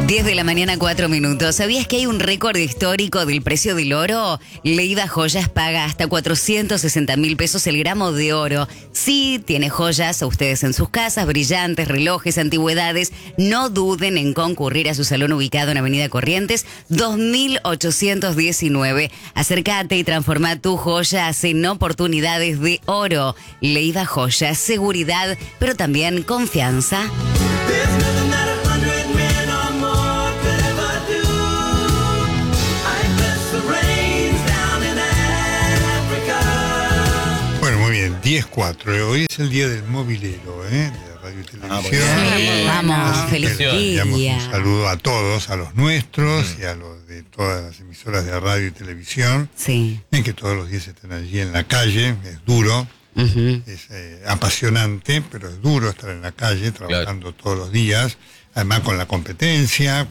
10 de la mañana, 4 minutos. ¿Sabías que hay un récord histórico del precio del oro? Leiva Joyas paga hasta 460.000 pesos el gramo de oro. Si tiene joyas a ustedes en sus casas, brillantes, relojes, antigüedades, no duden en concurrir a su salón ubicado en Avenida Corrientes, 2819. Acércate y transforma tu joya en oportunidades de oro. Leiva Joyas, seguridad, pero también confianza. Bueno, muy bien, 10-4. Hoy es el día del mobilero, de radio y televisión. Vamos, feliz día. Un saludo a todos, a los nuestros y a los de todas las emisoras de radio y televisión. Sí. Que todos los días estén allí en la calle, es duro. Es apasionante, pero es duro estar en la calle trabajando todos los días, además con la competencia,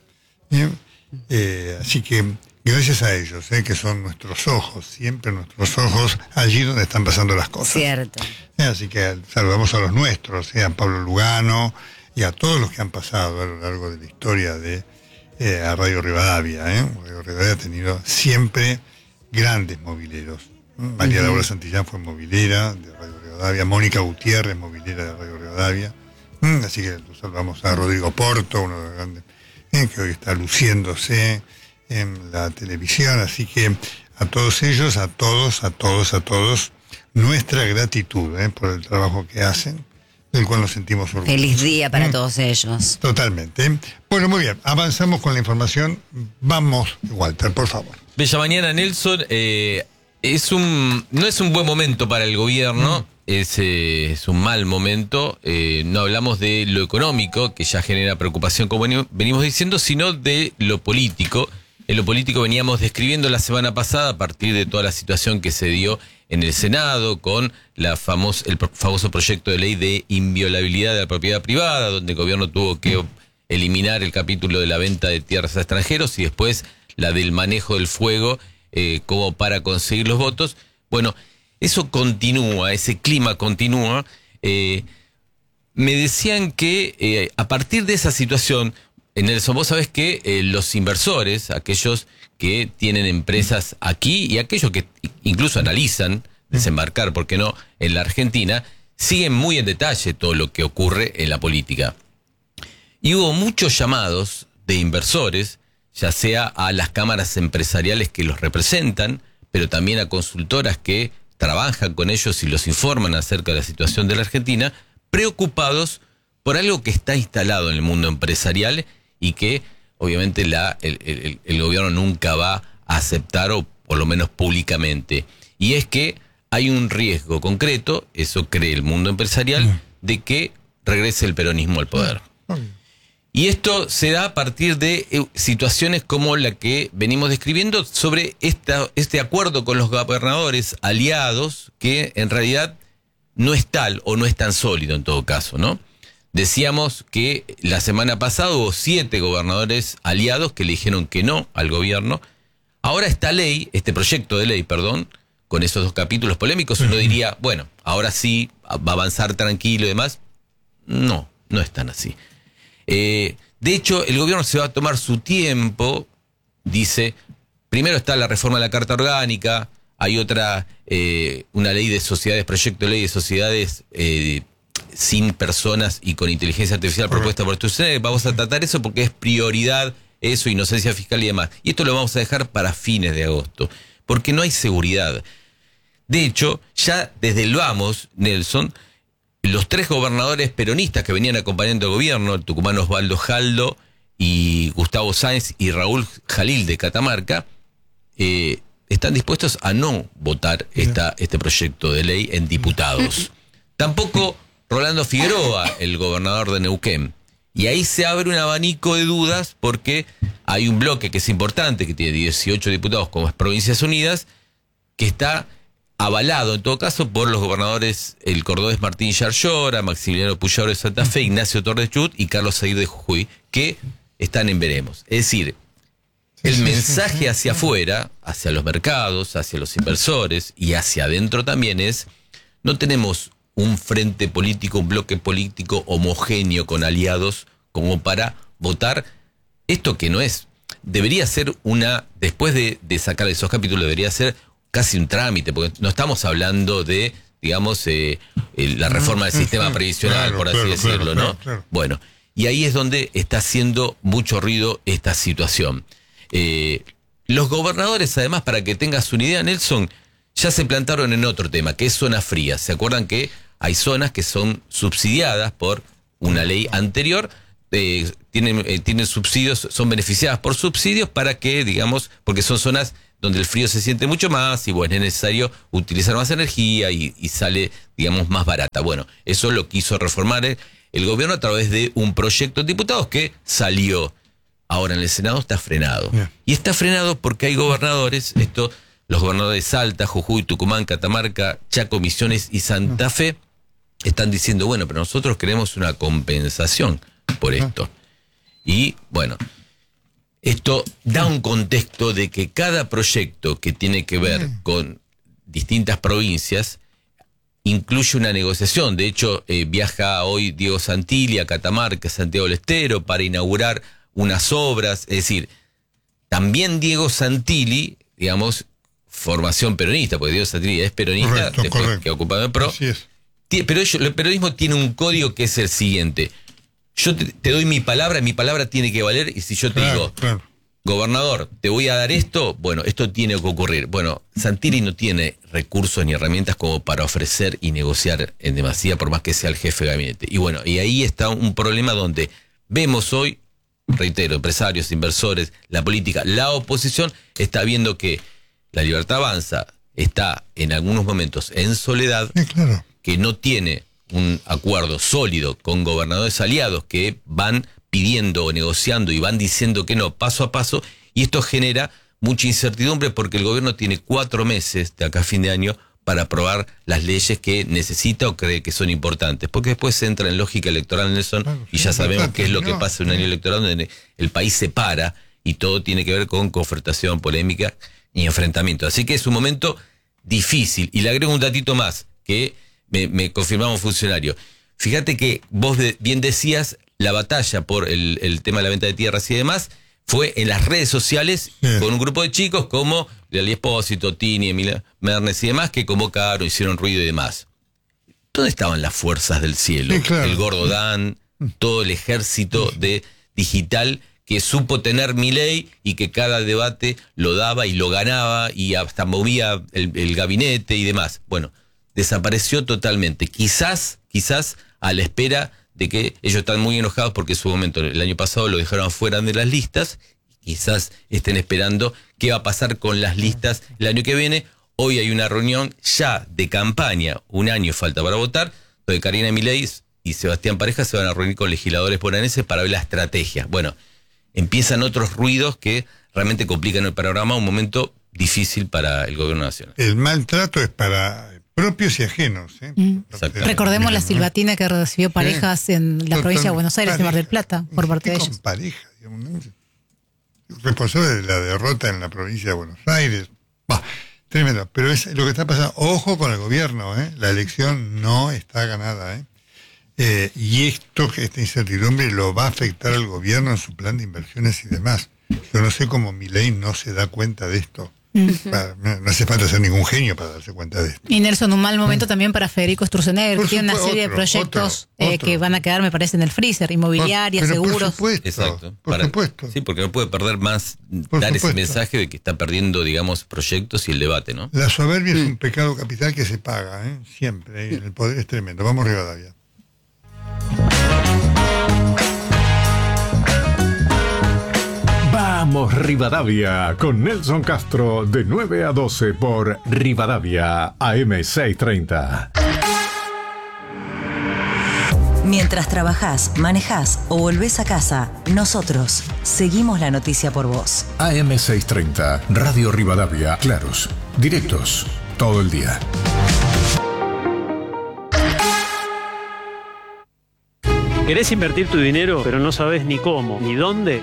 así que gracias a ellos, que son nuestros ojos, siempre nuestros ojos allí donde están pasando las cosas. Cierto. Así que saludamos a los nuestros, a Pablo Lugano y a todos los que han pasado a lo largo de la historia de a Radio Rivadavia. Radio Rivadavia ha tenido siempre grandes mobileros. María Laura Santillán fue movilera de Radio Rivadavia, Mónica Gutiérrez, movilera de Radio Rivadavia. Así que saludamos a Rodrigo Porto, uno de los grandes, que hoy está luciéndose en la televisión. Así que a todos ellos, a todos, nuestra gratitud por el trabajo que hacen, del cual nos sentimos orgullosos. Feliz día para todos ellos. Totalmente. Bueno, muy bien, avanzamos con la información. Vamos, Walter, por favor. Bella mañana, Nelson. No es un buen momento para el gobierno, es un mal momento. No hablamos de lo económico, que ya genera preocupación, como venimos diciendo, sino de lo político. En lo político veníamos describiendo la semana pasada, a partir de toda la situación que se dio en el Senado, con el famoso proyecto de ley de inviolabilidad de la propiedad privada, donde el gobierno tuvo que eliminar el capítulo de la venta de tierras a extranjeros y después la del manejo del fuego, como para conseguir los votos. Bueno, eso continúa, ese clima continúa. Me decían que a partir de esa situación, Nelson, vos sabés que los inversores, aquellos que tienen empresas aquí y aquellos que incluso analizan desembarcar, ¿por qué no?, en la Argentina, siguen muy en detalle todo lo que ocurre en la política. Y hubo muchos llamados de inversores, ya sea a las cámaras empresariales que los representan, pero también a consultoras que trabajan con ellos y los informan acerca de la situación de la Argentina, preocupados por algo que está instalado en el mundo empresarial y que obviamente el gobierno nunca va a aceptar, o por lo menos públicamente. Y es que hay un riesgo concreto, eso cree el mundo empresarial, de que regrese el peronismo al poder. Y esto se da a partir de situaciones como la que venimos describiendo sobre este acuerdo con los gobernadores aliados, que en realidad no es tal o no es tan sólido en todo caso, ¿no? Decíamos que la semana pasada hubo 7 gobernadores aliados que le dijeron que no al gobierno. Ahora este proyecto de ley, con esos 2 capítulos polémicos, uno diría, bueno, ahora sí, va a avanzar tranquilo y demás. No, no es tan así. De hecho, el gobierno se va a tomar su tiempo, dice, primero está la reforma de la Carta Orgánica, hay otra, una ley de sociedades, proyecto de ley de sociedades sin personas y con inteligencia artificial propuesta por ustedes. Vamos a tratar eso porque es prioridad, eso, inocencia fiscal y demás. Y esto lo vamos a dejar para fines de agosto, porque no hay seguridad. De hecho, ya desde el vamos, Nelson, los 3 gobernadores peronistas que venían acompañando al gobierno, el tucumano Osvaldo Jaldo y Gustavo Sáenz y Raúl Jalil de Catamarca, están dispuestos a no votar este proyecto de ley en diputados. Tampoco Rolando Figueroa, el gobernador de Neuquén. Y ahí se abre un abanico de dudas porque hay un bloque que es importante, que tiene 18 diputados como es Provincias Unidas, que está avalado en todo caso por los gobernadores el cordobés Martín Yarlora, Maximiliano Puyaro de Santa Fe, Ignacio Torres Chubut y Carlos Saír de Jujuy, que están en veremos. Es decir, el mensaje hacia afuera, hacia los mercados, hacia los inversores y hacia adentro también es, no tenemos un frente político, un bloque político homogéneo con aliados como para votar esto que no es, debería ser después de sacar esos capítulos, debería ser casi un trámite, porque no estamos hablando de, digamos, la reforma del sistema previsional, por así decirlo, ¿no? Claro. Bueno, y ahí es donde está haciendo mucho ruido esta situación. Los gobernadores, además, para que tengas una idea, Nelson, ya se plantaron en otro tema, que es zona fría. ¿Se acuerdan que hay zonas que son subsidiadas por una ley anterior? Tienen subsidios, son beneficiadas por subsidios para que, digamos, porque son zonas donde el frío se siente mucho más y bueno, es necesario utilizar más energía y sale, digamos, más barata. Bueno, eso lo quiso reformar el gobierno a través de un proyecto de diputados que salió. Ahora en el Senado está frenado. Yeah. Y está frenado porque hay gobernadores, los gobernadores de Salta, Jujuy, Tucumán, Catamarca, Chaco, Misiones y Santa Fe, están diciendo, bueno, pero nosotros queremos una compensación por esto. Y bueno, esto da un contexto de que cada proyecto que tiene que ver con distintas provincias incluye una negociación. De hecho, viaja hoy Diego Santilli a Catamarca, Santiago del Estero, para inaugurar unas obras. Es decir, también Diego Santilli, digamos, formación peronista, porque Diego Santilli es peronista, después que ha ocupado el PRO. Así es. Pero el periodismo tiene un código que es el siguiente. Yo te doy mi palabra tiene que valer, y si yo te digo, gobernador, te voy a dar esto, bueno, esto tiene que ocurrir. Bueno, Santilli no tiene recursos ni herramientas como para ofrecer y negociar en demasía, por más que sea el jefe de gabinete. Y bueno, y ahí está un problema donde vemos hoy, reitero, empresarios, inversores, la política, la oposición está viendo que La Libertad Avanza está en algunos momentos en soledad, claro, que no tiene un acuerdo sólido con gobernadores aliados que van pidiendo o negociando y van diciendo que no, paso a paso, y esto genera mucha incertidumbre porque el gobierno tiene 4 meses de acá a fin de año para aprobar las leyes que necesita o cree que son importantes, porque después se entra en lógica electoral, Nelson, y ya sabemos qué es lo que pasa en un año electoral donde el país se para y todo tiene que ver con confrontación, polémica y enfrentamiento. Así que es un momento difícil. Y le agrego un datito más que me confirmaba un funcionario. Fíjate que vos bien decías, la batalla por el tema de la venta de tierras y demás fue en las redes sociales, con un grupo de chicos como Lali Espósito, Tini, Emilia Mernes y demás, que convocaron, hicieron ruido y demás. ¿Dónde estaban las fuerzas del cielo? Sí, claro. El Gordo Dan, todo el ejército de digital que supo tener Milei y que cada debate lo daba y lo ganaba y hasta movía el gabinete y demás. Bueno, desapareció totalmente. Quizás a la espera de que ellos están muy enojados porque en su momento, el año pasado, lo dejaron fuera de las listas. Quizás estén esperando qué va a pasar con las listas el año que viene. Hoy hay una reunión ya de campaña, un año falta para votar, donde Karina Milei y Sebastián Pareja se van a reunir con legisladores bonaerenses para ver la estrategia. Bueno, empiezan otros ruidos que realmente complican el panorama, un momento difícil para el gobierno nacional. El maltrato es para propios y ajenos. Recordemos la silbatina que recibió Parejas en la provincia de Buenos Aires, en Mar del Plata, por parte de ellos. Con Pareja, digamos, responsable de la derrota en la provincia de Buenos Aires. Bah, tremendo. Pero es lo que está pasando. Ojo con el gobierno, la elección no está ganada. Y esta incertidumbre lo va a afectar al gobierno en su plan de inversiones y demás. Yo no sé cómo Milei no se da cuenta de esto. No hace falta ser ningún genio para darse cuenta de esto. Y Nelson, un mal momento también para Federico Sturzenegger, que tiene una serie de proyectos que van a quedar, me parece, en el freezer, inmobiliaria, seguros. Por supuesto, exacto. Por supuesto. Sí, porque no puede perder más, dar ese mensaje de que está perdiendo, digamos, proyectos y el debate, ¿no? La soberbia es un pecado capital que se paga, siempre. El poder es tremendo. Vamos, Rivadavia. Vamos Rivadavia con Nelson Castro de 9 a 12 por Rivadavia AM630. Mientras trabajás, manejás o volvés a casa, nosotros seguimos la noticia por vos. AM630, Radio Rivadavia, claros, directos, todo el día. ¿Querés invertir tu dinero, pero no sabes ni cómo, ni dónde?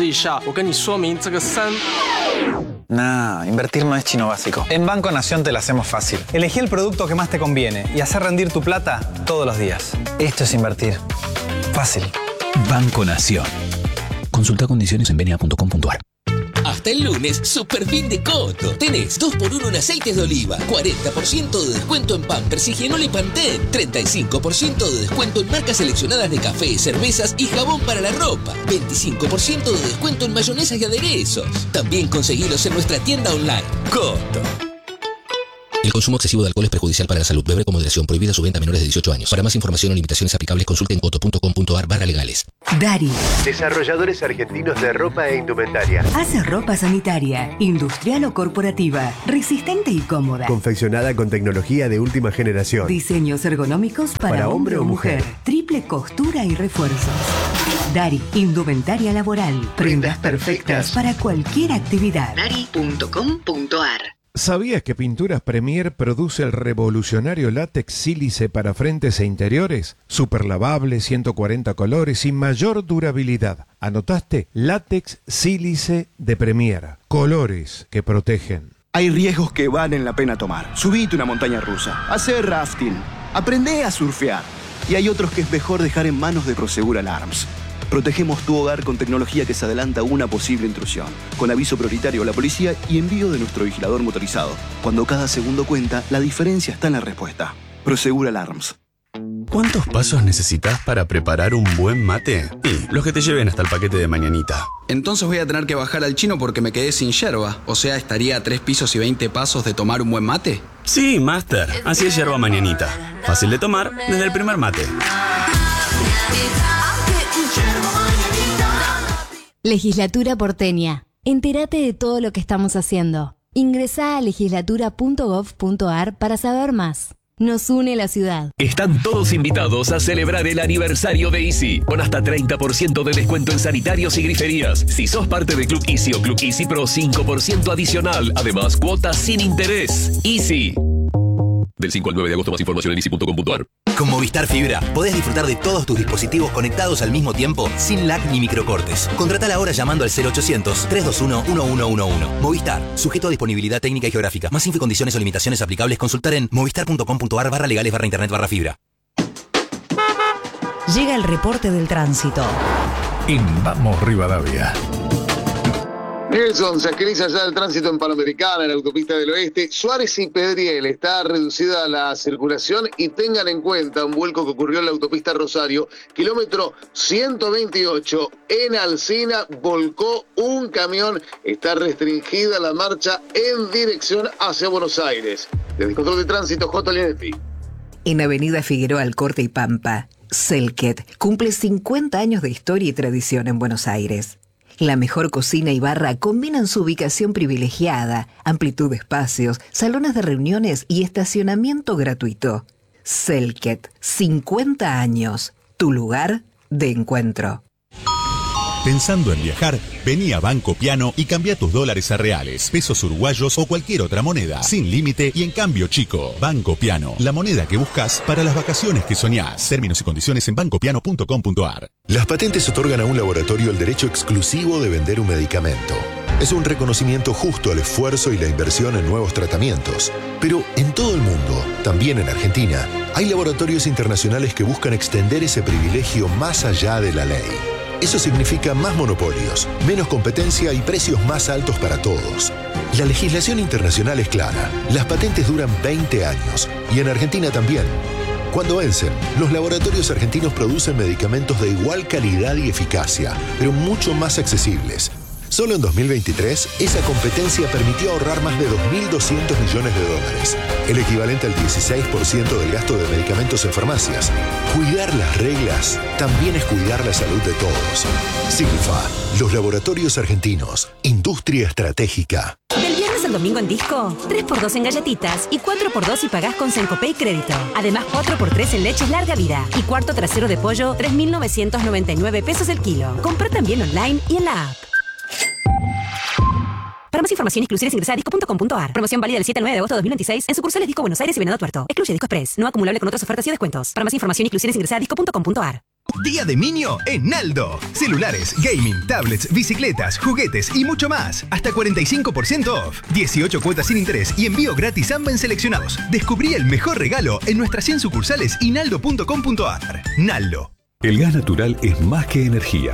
Nah, invertir no es chino básico. En Banco Nación te la hacemos fácil. Elegí el producto que más te conviene y hacer rendir tu plata todos los días. Esto es invertir. Fácil. Banco Nación. Consulta condiciones en venia.com.ar. Hasta el lunes, super fin de Coto. Tenés 2x1 en aceites de oliva, 40% de descuento en Pampers, Higienol y Pantene, 35% de descuento en marcas seleccionadas de café, cervezas y jabón para la ropa, 25% de descuento en mayonesas y aderezos. También conseguilos en nuestra tienda online. Coto. El consumo excesivo de alcohol es perjudicial para la salud. Beber con moderación. Prohibida su venta a menores de 18 años. Para más información o limitaciones aplicables, consulte en coto.com.ar/legales. Dari. Desarrolladores argentinos de ropa e indumentaria. Hace ropa sanitaria, industrial o corporativa, resistente y cómoda. Confeccionada con tecnología de última generación. Diseños ergonómicos para hombre o mujer. Triple costura y refuerzos. Dari. Indumentaria laboral. Prendas perfectas para cualquier actividad. Dari.com.ar. ¿Sabías que Pinturas Premier produce el revolucionario látex sílice para frentes e interiores? Super lavable, 140 colores y mayor durabilidad. ¿Anotaste? Látex sílice de Premier. Colores que protegen. Hay riesgos que valen la pena tomar. Subite una montaña rusa, hacer rafting, aprende a surfear. Y hay otros que es mejor dejar en manos de Prosegur Alarms. Protegemos tu hogar con tecnología que se adelanta a una posible intrusión, con aviso prioritario a la policía y envío de nuestro vigilador motorizado. Cuando cada segundo cuenta, la diferencia está en la respuesta. Prosegur Alarms. ¿Cuántos pasos necesitas para preparar un buen mate? Y los que te lleven hasta el paquete de mañanita. Entonces voy a tener que bajar al chino porque me quedé sin yerba. O sea, ¿estaría a 3 pisos y 20 pasos de tomar un buen mate? Sí, Master. Así es yerba mañanita. Fácil de tomar desde el primer mate. Legislatura porteña. Entérate de todo lo que estamos haciendo. Ingresá a legislatura.gov.ar para saber más. Nos une la ciudad. Están todos invitados a celebrar el aniversario de Easy, con hasta 30% de descuento en sanitarios y griferías. Si sos parte de Club Easy o Club Easy Pro, 5% adicional. Además, cuotas sin interés. Easy. Del 5 al 9 de agosto, más información en easy.com.ar. Con Movistar Fibra podés disfrutar de todos tus dispositivos conectados al mismo tiempo, sin lag ni microcortes. Contratala ahora llamando al 0800-321-1111. Movistar, sujeto a disponibilidad técnica y geográfica. Más info y condiciones o limitaciones aplicables, consultar en movistar.com.ar/legales/internet/fibra. Llega el reporte del tránsito. En Vamos Rivadavia. Nelson, se agiliza ya el tránsito en Panamericana, en la autopista del Oeste. Suárez y Pedriel, está reducida la circulación y tengan en cuenta un vuelco que ocurrió en la autopista Rosario, kilómetro 128, en Alsina, volcó un camión. Está restringida la marcha en dirección hacia Buenos Aires. Desde el control de tránsito, J. Linetti. En Avenida Figueroa Alcorte y Pampa, Selket cumple 50 años de historia y tradición en Buenos Aires. La mejor cocina y barra combinan su ubicación privilegiada, amplitud de espacios, salones de reuniones y estacionamiento gratuito. Selket, 50 años, tu lugar de encuentro. Pensando en viajar, vení a Banco Piano y cambia tus dólares a reales, pesos uruguayos o cualquier otra moneda, sin límite y en cambio chico. Banco Piano, la moneda que buscas para las vacaciones que soñás. Términos y condiciones en bancopiano.com.ar. Las patentes otorgan a un laboratorio el derecho exclusivo de vender un medicamento. Es un reconocimiento justo al esfuerzo y la inversión en nuevos tratamientos. Pero en todo el mundo, también en Argentina, hay laboratorios internacionales que buscan extender ese privilegio más allá de la ley. Eso significa más monopolios, menos competencia y precios más altos para todos. La legislación internacional es clara. Las patentes duran 20 años y en Argentina también. Cuando vencen, los laboratorios argentinos producen medicamentos de igual calidad y eficacia, pero mucho más accesibles. Solo en 2023, esa competencia permitió ahorrar más de 2.200 millones de dólares, el equivalente al 16% del gasto de medicamentos en farmacias. Cuidar las reglas también es cuidar la salud de todos. Silfa, los laboratorios argentinos, industria estratégica. Del viernes al domingo en Disco, 3x2 en galletitas y 4x2 si pagás con Sencopay Crédito. Además, 4x3 en leches larga vida y cuarto trasero de pollo, 3.999 pesos el kilo. Compra también online y en la app. Para más información, exclusiones, ingresa a disco.com.ar. Promoción válida del 7 al 9 de agosto de 2026 en sucursales Disco Buenos Aires y Venado Tuerto. Excluye Disco Express. No acumulable con otras ofertas y descuentos. Para más información, exclusiones, ingresa a disco.com.ar. Día de Minio en Naldo. Celulares, gaming, tablets, bicicletas, juguetes y mucho más. Hasta 45% off. 18 cuotas sin interés y envío gratis a en seleccionados. Descubrí el mejor regalo en nuestras 100 sucursales y naldo.com.ar. Naldo. El gas natural es más que energía.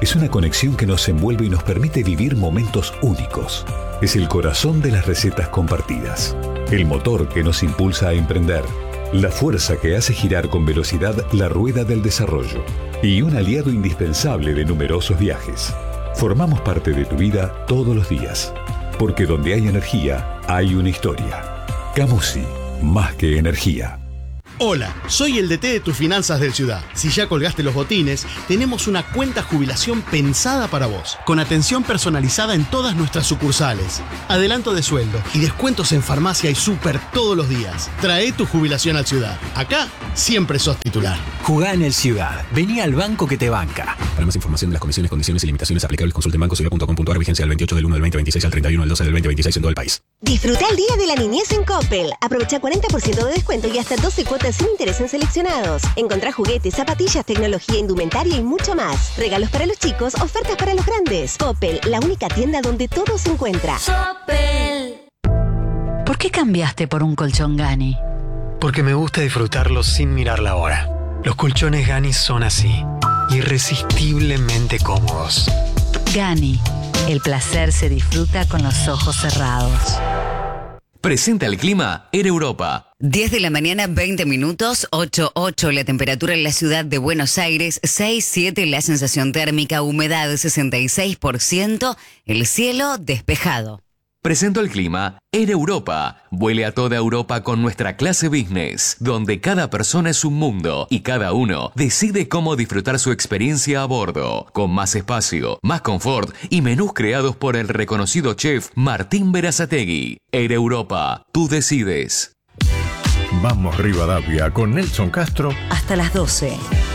Es una conexión que nos envuelve y nos permite vivir momentos únicos. Es el corazón de las recetas compartidas. El motor que nos impulsa a emprender. La fuerza que hace girar con velocidad la rueda del desarrollo. Y un aliado indispensable de numerosos viajes. Formamos parte de tu vida todos los días. Porque donde hay energía, hay una historia. Camusi, más que energía. Hola, soy el DT de tus finanzas del Ciudad. Si ya colgaste los botines, tenemos una cuenta jubilación pensada para vos, con atención personalizada en todas nuestras sucursales, adelanto de sueldo y descuentos en farmacia y súper todos los días. Trae tu jubilación al Ciudad. Acá siempre sos titular. Jugá en el Ciudad. Vení al banco que te banca. Para más información de las comisiones, condiciones y limitaciones aplicables, consulte en bancociudad.com.ar. Vigencia del 28 del 1 del 2026 al 31 del 12 del 2026 en todo el país. Disfruta el Día de la Niñez en Coppel. Aprovecha 40% de descuento y hasta 12 cuotas sin interés en seleccionados. Encontrá juguetes, zapatillas, tecnología, indumentaria y mucho más. Regalos para los chicos, ofertas para los grandes. Coppel, la única tienda donde todo se encuentra. Coppel. ¿Por qué cambiaste por un colchón Gani? Porque me gusta disfrutarlo sin mirar la hora. Los colchones Gani son así, irresistiblemente cómodos. Gani, el placer se disfruta con los ojos cerrados. Presenta el clima en Europa. 10 de la mañana, 20 minutos, 8:08 la temperatura en la ciudad de Buenos Aires, 6:07 la sensación térmica, humedad 66%, el cielo despejado. Presento el clima en Europa. Vuele a toda Europa con nuestra clase business, donde cada persona es un mundo y cada uno decide cómo disfrutar su experiencia a bordo, con más espacio, más confort y menús creados por el reconocido chef Martín Berazategui. En Europa, tú decides. Vamos Rivadavia con Nelson Castro hasta las 12.